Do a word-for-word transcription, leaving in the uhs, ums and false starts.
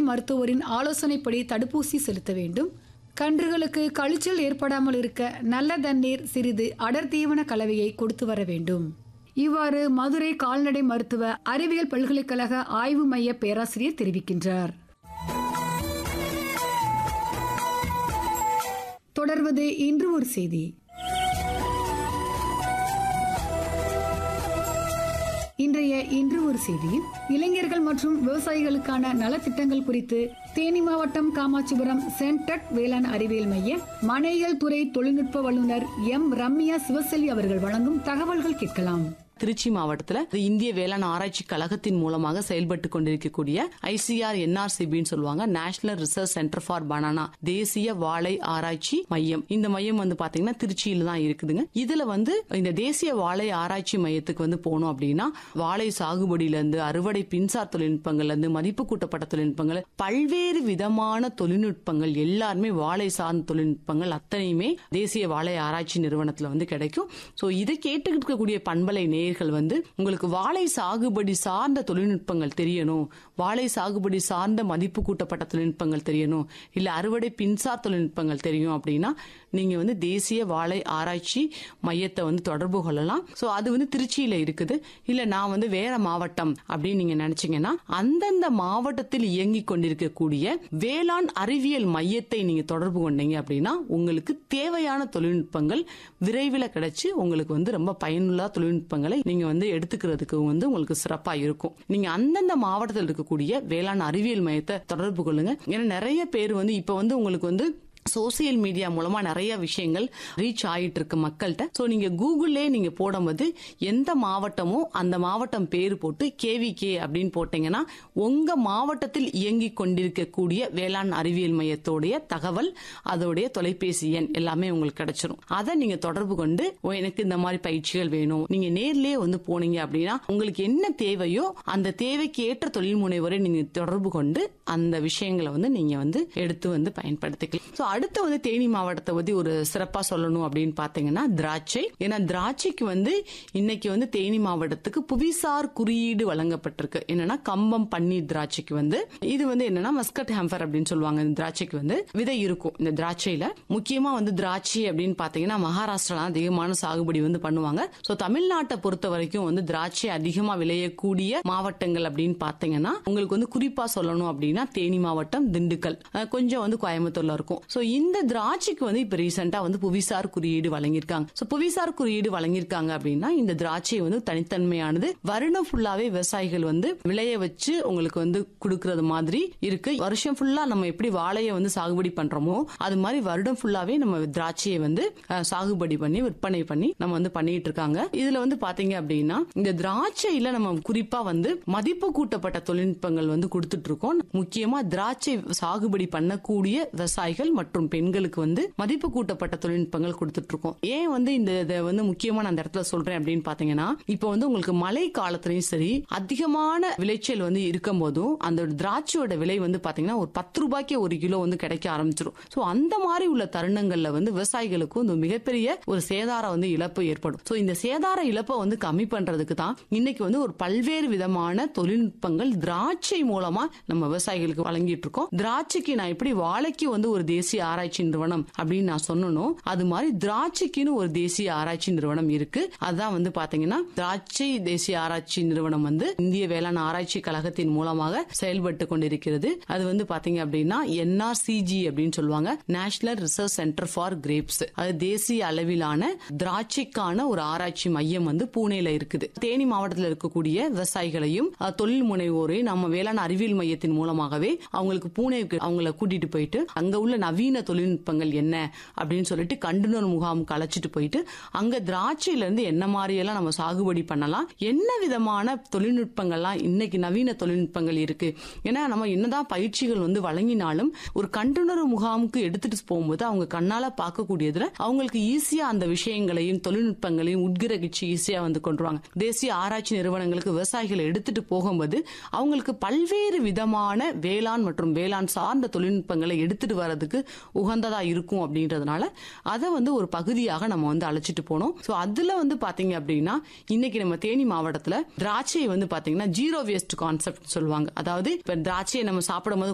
மருத்துவரின் ஆலோசனைப்படி தடுப்பூசி செலுத்த வேண்டும். கன்றுகளுக்கு கழிச்சல் ஏற்படாமல் இருக்க நல்ல தண்ணீர், சிறிது அடர் தீவன கலவையை கொடுத்து வர வேண்டும். இவ்வாறு மதுரை கால்நடை மருத்துவ அறிவியல் பல்கலைக்கழக ஆய்வு மைய பேராசிரியர் தெரிவிக்கின்றார். தொடர்வது இன்று ஒரு செய்தி. இன்றைய இன்று ஒரு செய்தியில் இளைஞர்கள் மற்றும் விவசாயிகளுக்கான நலத்திட்டங்கள் குறித்து தேனி மாவட்டம் காமாட்சிபுரம் சென்டெக் வேளாண் அறிவியல் மைய மனையியல் துறை தொழில்நுட்ப வல்லுநர் எம் ரம்யா சிவசெல்வி அவர்கள் வழங்கும் தகவல்கள் கேட்கலாம். திருச்சி மாவட்டத்துல இந்திய வேளாண் ஆராய்ச்சி கழகத்தின் மூலமாக செயல்பட்டு கொண்டிருக்கக்கூடிய ஐசிஆர் என்ஆர்சிபின்னு சொல்லுவாங்க, national research centre for banana, தேசிய வாழை ஆராய்ச்சி மையம். இந்த மையம் வந்து பாத்தீங்கன்னா திருச்சியில தான் இருக்குதுங்க. இதுல வந்து இந்த தேசிய வாழை ஆராய்ச்சி மையத்துக்கு வந்து போனோம் அப்படின்னா வாழை சாகுபடியில இருந்து அறுவடை பின்சார் தொழில்நுட்பங்கள்ல இருந்து மதிப்பு கூட்டப்பட்ட தொழில்நுட்பங்கள், பல்வேறு விதமான தொழில்நுட்பங்கள் எல்லாருமே வாழை சார்ந்த தொழில்நுட்பங்கள் அத்தனையுமே தேசிய வாழை ஆராய்ச்சி நிறுவனத்துல வந்து கிடைக்கும். சோ இதை கேட்டுக்கிட்டு இருக்கக்கூடிய பண்பலை வந்து உங்களுக்கு வாழை சாகுபடி சார்ந்த தொழில்நுட்பங்கள் தெரியணும், வாழை சாகுபடி சார்ந்த மதிப்பு கூட்டப்பட்ட தொழில்நுட்பங்கள் தெரியணும், இல்ல அறுவடை பின்சார் தொழில்நுட்பங்கள் தெரியும் அப்படின்னா நீங்க வந்து தேசிய வாழை ஆராய்ச்சி மையத்தை வந்து தொடர்பு கொள்ளலாம். சோ அது வந்து திருச்சியில இருக்குது. இல்ல நான் வந்து வேற மாவட்டம் அப்படின்னு நீங்க நினைச்சீங்கன்னா அந்தந்த மாவட்டத்தில் இயங்கி கொண்டிருக்கக்கூடிய வேளாண் அறிவியல் மையத்தை நீங்க தொடர்பு கொண்டீங்க அப்படின்னா உங்களுக்கு தேவையான தொழில்நுட்பங்கள் விரைவில் கிடைச்சு உங்களுக்கு வந்து ரொம்ப பயனுள்ள தொழில்நுட்பங்களை நீங்க வந்து எடுத்துக்கிறதுக்கு வந்து உங்களுக்கு சிறப்பா இருக்கும். நீங்க அந்தந்த மாவட்டத்தில் இருக்கக்கூடிய வேளாண் அறிவியல் மையத்தை தொடர்பு கொள்ளுங்க. ஏன்னா நிறைய பேர் வந்து இப்ப வந்து உங்களுக்கு வந்து சோசியல் மீடியா மூலமா நிறைய விஷயங்கள் ரீச் ஆயிட்டு இருக்கு மக்கள்கிட்ட. சோ நீங்க கூகுள்லே நீங்க போடும்போது எந்த மாவட்டமோ அந்த மாவட்டம் பேரு போட்டு கேவிகே அப்படின்னு போட்டீங்கன்னா உங்க மாவட்டத்தில் இயங்கி கொண்டிருக்கக்கூடிய வேளாண் அறிவியல் மையத்தோடைய தகவல், அதோடைய தொலைபேசி எண் எல்லாமே உங்களுக்கு கிடைச்சிடும். அதை நீங்க தொடர்பு கொண்டு எனக்கு இந்த மாதிரி பயிற்சிகள் வேணும், நீங்க நேர்லயே வந்து போனீங்க அப்படின்னா உங்களுக்கு என்ன தேவையோ அந்த தேவைக்கு ஏற்ற தொழில் முனைவரை நீங்க தொடர்பு கொண்டு அந்த விஷயங்களை வந்து நீங்க வந்து எடுத்து வந்து பயன்படுத்திக்கலாம். அடுத்து வந்து தேனி மாவட்டத்தை பத்தி ஒரு சிறப்பா சொல்லணும் அப்படின்னு பாத்தீங்கன்னா திராட்சை. ஏன்னா திராட்சைக்கு வந்து இன்னைக்கு வந்து தேனி மாவட்டத்துக்கு புவிசார் குறியீடு வழங்கப்பட்டிருக்கு. என்னன்னா கம்பம் பன்னீர் திராட்சைக்கு வந்து இது வந்து என்னன்னா மஸ்கட் ஹேம்பர் அப்படின்னு சொல்லுவாங்க. இந்த திராட்சைக்கு வந்து விதை இருக்கும். இந்த திராட்சையில முக்கியமா வந்து திராட்சை அப்படின்னு பாத்தீங்கன்னா மகாராஷ்டிரா அதிகமான சாகுபடி வந்து பண்ணுவாங்க. சோ தமிழ்நாட்டை பொறுத்த வரைக்கும் வந்து திராட்சை அதிகமா விளையக்கூடிய மாவட்டங்கள் அப்படின்னு பாத்தீங்கன்னா உங்களுக்கு வந்து குறிப்பா சொல்லணும் அப்படின்னா தேனி மாவட்டம், திண்டுக்கல், கொஞ்சம் வந்து கோயம்புத்தூர்ல இருக்கும். சோ இந்த திராட்சைக்கு வந்து இப்ப ரீசெண்டா வந்து புவிசார் குறியீடு வழங்கியிருக்காங்க. சோ புவிசார் குறியீடு வழங்கியிருக்காங்க அப்படின்னா இந்த திராட்சை வந்து தனித்தன்மையானது, வருடம் ஃபுல்லாவே விவசாயிகள் வந்து விளைய வச்சு உங்களுக்கு வந்து கொடுக்கறது மாதிரி இருக்கு. வருஷம் ஃபுல்லா நம்ம எப்படி வாழையை வந்து சாகுபடி பண்றோமோ அது மாதிரி வருடம் ஃபுல்லாவே நம்ம திராட்சையை வந்து சாகுபடி பண்ணி விற்பனை பண்ணி நம்ம வந்து பண்ணிட்டு இருக்காங்க. இதுல வந்து பாத்தீங்க அப்படின்னா இந்த திராட்சையில நம்ம குறிப்பா வந்து மதிப்பு கூட்டப்பட்ட தொழில்நுட்பங்கள் வந்து கொடுத்துட்டு இருக்கோம். முக்கியமா திராட்சை சாகுபடி பண்ணக்கூடிய விவசாயிகள் மற்றும் பெண்களுக்கு வந்து மதிப்பு கூட்டப்பட்ட தொழில்நுட்பங்கள் கொடுத்துட்டு இருக்கோம். ஏன் வந்து இந்த வந்து முக்கியமா நான் அந்த இடத்துல சொல்றேன் அப்படின்னு பாத்தீங்கன்னா இப்ப வந்து உங்களுக்கு மழை காலத்திலயும் சரி அதிகமான விளைச்சல் வந்து இருக்கும் போதும் அந்த திராட்சையோட விலை வந்து பாத்தீங்கன்னா ஒரு பத்து ரூபாய்க்கு ஒரு கிலோ வந்து கிடைக்க ஆரம்பிச்சிடும். சோ அந்த மாதிரி உள்ள தருணங்கள்ல வந்து விவசாயிகளுக்கு வந்து மிகப்பெரிய ஒரு சேதார வந்து இழப்பு ஏற்படும். சோ இந்த சேதார இழப்பை வந்து கம்மி பண்றதுக்கு தான் இன்னைக்கு வந்து ஒரு பல்வேறு விதமான தொழில்நுட்பங்கள் திராட்சை மூலமா நம்ம விவசாயிகளுக்கு வழங்கிட்டு இருக்கோம். திராட்சைக்கு நான் எப்படி வாழைக்கு வந்து ஒரு தேசிய ஆராய்ச்சி நிறுவனம் அப்படின்னு நான் சொன்னனும் அது மாதிரி திராட்சைக்குன்னு ஒரு தேசிய ஆராய்ச்சி நிறுவனம் இருக்கு. அதுதான் வந்து பாத்தீங்கன்னா திராட்சை தேசிய ஆராய்ச்சி நிறுவனம் வந்து இந்திய வேளாண் ஆராய்ச்சி கழகத்தின் மூலமாக செயல்பட்டு கொண்டிருக்கிறது. அது வந்து பாத்தீங்க அப்படின்னா என்ஆர்சிஜி அப்படின்னு சொல்லுவாங்க, national research centre for grapes. அது தேசிய அளவிலான திராட்சைக்கான ஒரு ஆராய்ச்சி மையம் வந்து பூனேல இருக்குது. தேனி மாவட்டத்தில் இருக்கக்கூடிய விவசாயிகளையும் தொழில் முனைவோரையும் நம்ம வேளாண் அறிவியல் மையத்தின் மூலமாகவே அவங்களுக்கு பூனேக்கு அவங்கள கூட்டிட்டு போயிட்டு அங்க உள்ள நவீன தொழில்நுட்பங்கள் என்ன அப்படின்னு சொல்லிட்டு கண்டுணர் முகாமுக்கு அழைச்சிட்டு போயிட்டு அங்க திராட்சையில இருந்து என்ன மாதிரி எல்லாம் நம்ம சாகுபடி பண்ணலாம், என்ன விதமான தொழில்நுட்பங்கள்லாம் இன்னைக்கு நவீன தொழில்நுட்பங்கள் இருக்கு. ஏன்னா நம்ம என்னதான் பயிற்சிகள் வந்து வழங்கினாலும் ஒரு கண்டுணர் முகாமுக்கு எடுத்துட்டு போகும்போது அவங்க கண்ணால பார்க்கக்கூடியதுல அவங்களுக்கு ஈஸியா அந்த விஷயங்களையும் தொழில்நுட்பங்களையும் உட்கிரகிச்சு ஈஸியா வந்து கொண்டுருவாங்க. தேசிய ஆராய்ச்சி நிறுவனங்களுக்கு விவசாயிகளை எடுத்துட்டு போகும்போது அவங்களுக்கு பல்வேறு விதமான வேளாண் மற்றும் வேளாண் சார்ந்த தொழில்நுட்பங்களை எடுத்துட்டு வரதுக்கு உகந்ததா இருக்கும் அப்படின்றதுனால அதை வந்து ஒரு பகுதியாக நம்ம வந்து அழைச்சிட்டு போனோம். சோ அதுல வந்து பாத்தீங்க அப்படின்னா இன்னைக்கு நம்ம தேனி மாவட்டத்துல திராட்சையை வந்து பாத்தீங்கன்னா ஜீரோ வேஸ்ட் கான்செப்ட் சொல்லுவாங்க. அதாவது இப்ப திராட்சையை நம்ம சாப்பிடும் போது